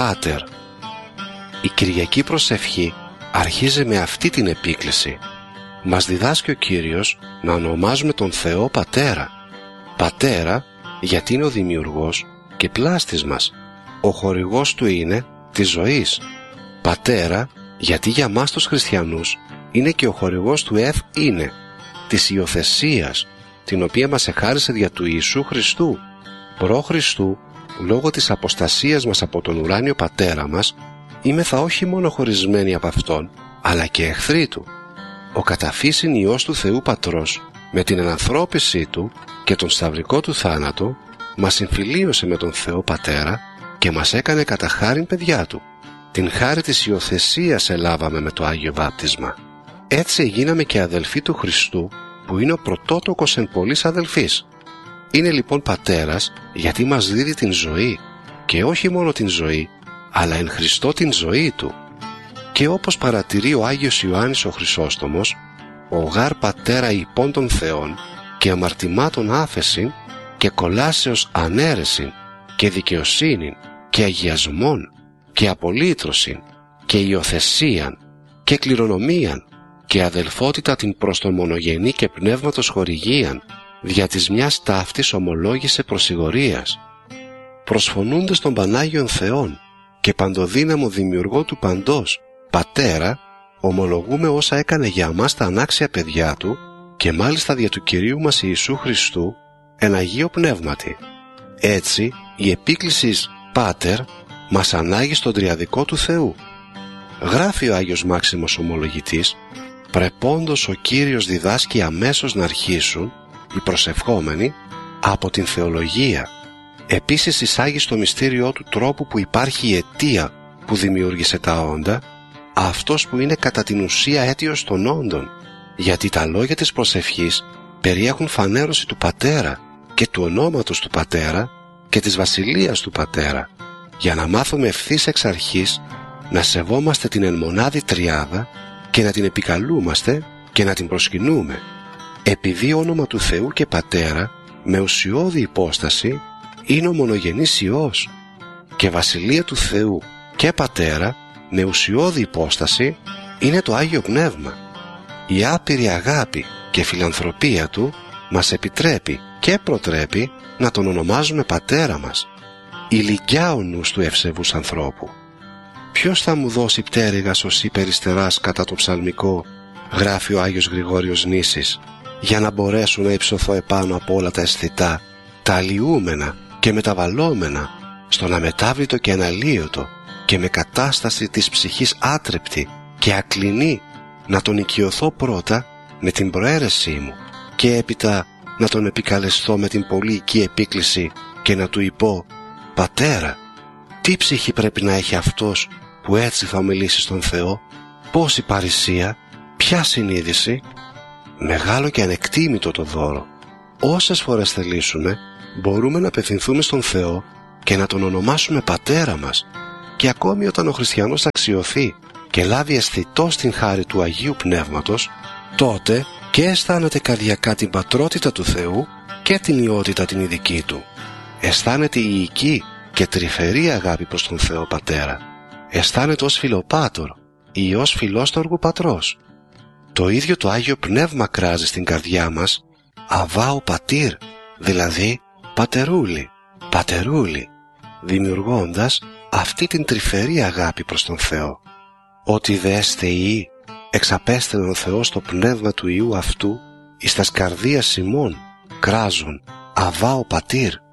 Πάτερ. Η Κυριακή προσευχή αρχίζει με αυτή την επίκληση. Μας διδάσκει ο Κύριος να ονομάζουμε τον Θεό Πατέρα. Πατέρα γιατί είναι ο δημιουργός και πλάστης μας. Ο χορηγός του είναι της ζωής. Πατέρα γιατί για μας τους χριστιανούς είναι και ο χορηγός του είναι, της υιοθεσίας, την οποία μας εχάρισε δια του Ιησού Χριστού. Προ Χριστού, λόγω της αποστασίας μας από τον ουράνιο Πατέρα μας, είμεθα όχι μόνο χωρισμένοι από Αυτόν, αλλά και εχθροί Του. Ο καταφύσιν Υιός του Θεού Πατρός, με την ενανθρώπισή Του και τον σταυρικό Του θάνατο, μας συμφιλίωσε με τον Θεό Πατέρα και μας έκανε κατά χάριν παιδιά Του. Την χάρη της υιοθεσίας ελάβαμε με το Άγιο Βάπτισμα. Έτσι γίναμε και αδελφοί του Χριστού, που είναι ο πρωτότοκος εν πολλής αδελφής. Είναι λοιπόν πατέρας γιατί μας δίδει την ζωή, και όχι μόνο την ζωή, αλλά εν Χριστώ την ζωή Του. Και όπως παρατηρεί ο Άγιος Ιωάννης ο Χρυσόστομος, ο γάρ πατέρα υπών των Θεών και αμαρτημάτων άφεσιν και κολάσεως ανέρεσιν και δικαιοσύνην και αγιασμόν και απολύτρωσιν και υιοθεσίαν και κληρονομίαν και αδελφότητα την προς τον μονογενή και πνεύματος χορηγίαν, δια της μιας ταύτης ομολόγησε προσηγορίας. Προσφωνούντες των Πανάγιων Θεών και παντοδύναμο δημιουργό του παντός, Πατέρα, ομολογούμε όσα έκανε για μας τα ανάξια παιδιά Του και μάλιστα δια του Κυρίου μας Ιησού Χριστού εν Αγίο Πνεύματι. Έτσι η επίκληση Πάτερ μας ανάγει στον τριαδικό του Θεού. Γράφει ο Άγιος Μάξιμος Ομολογητής, πρεπόντος ο Κύριος διδάσκει αμέσως να αρχίσουν οι προσευχόμενοι από την θεολογία. Επίσης εισάγει στο μυστήριό του τρόπου που υπάρχει η αιτία που δημιούργησε τα όντα, αυτός που είναι κατά την ουσία αίτιος των όντων, γιατί τα λόγια της προσευχής περιέχουν φανέρωση του Πατέρα και του ονόματος του Πατέρα και της βασιλείας του Πατέρα, για να μάθουμε ευθύς εξ αρχής να σεβόμαστε την εν μονάδη τριάδα και να την επικαλούμαστε και να την προσκυνούμε. Επειδή όνομα του Θεού και Πατέρα με ουσιώδη υπόσταση είναι ο μονογενής Υιός, και βασιλεία του Θεού και Πατέρα με ουσιώδη υπόσταση είναι το Άγιο Πνεύμα. Η άπειρη αγάπη και φιλανθρωπία Του μας επιτρέπει και προτρέπει να Τον ονομάζουμε Πατέρα μας. Ηλικιά ο νους του ευσεβούς ανθρώπου. Ποιος θα μου δώσει πτέρυγας ως υπεριστεράς κατά το ψαλμικό, γράφει ο Άγιος Γρηγόριος Νήσης, για να μπορέσω να υψωθώ επάνω από όλα τα αισθητά, τα αλλοιούμενα και μεταβαλλόμενα, στον αμετάβλητο και αναλύωτο και με κατάσταση της ψυχής άτρεπτη και ακλινή, να τον οικειωθώ πρώτα με την προαίρεσή μου και έπειτα να τον επικαλεστώ με την πολύ οική επίκληση και να του υπώ «Πατέρα». Τι ψυχή πρέπει να έχει αυτός που έτσι θα ομιλήσει στον Θεό, πόση παρησία, ποια συνείδηση. Μεγάλο και ανεκτήμητο το δώρο. Όσες φορές θελήσουμε μπορούμε να απευθυνθούμε στον Θεό και να Τον ονομάσουμε Πατέρα μας, και ακόμη όταν ο χριστιανός αξιωθεί και λάβει αισθητός την χάρη του Αγίου Πνεύματος, τότε και αισθάνεται καρδιακά την πατρότητα του Θεού και την ιότητα την ειδική Του. Αισθάνεται ιική και τρυφερή αγάπη προς τον Θεό Πατέρα. Αισθάνεται ως φιλοπάτορ ή ως φιλόστοργου πατρός. Το ίδιο το Άγιο Πνεύμα κράζει στην καρδιά μας «Αβάω πατήρ», δηλαδή πατερούλη, πατερούλη, δημιουργώντας αυτή την τρυφερή αγάπη προς τον Θεό. Ότι δε εστεϊ εξαπέστελεν ο Θεός το πνεύμα του Υιού αυτού εις τας καρδίας ημών, κράζουν «Αβάω πατήρ».